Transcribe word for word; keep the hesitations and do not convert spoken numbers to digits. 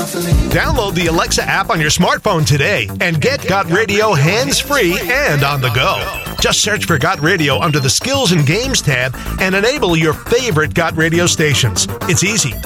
Download the Alexa app on your smartphone today and get Got Radio hands-free and on the go. Just search for Got Radio under the Skills and Games tab and enable your favorite Got Radio stations. It's easy.